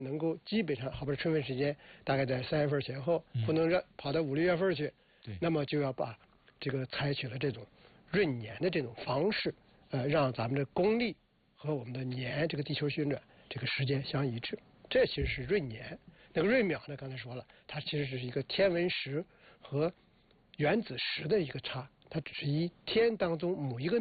能够基本上，好比春分时间大概在3月份前后，不能让跑到5、6月份去，那么就要把这个采取了这种闰年的这种方式，让咱们的公历和我们的年这个地球旋转这个时间相一致。这其实是闰年。那个闰秒呢，刚才说了，它其实是一个天文时和原子时的一个差，它只是一天当中某一个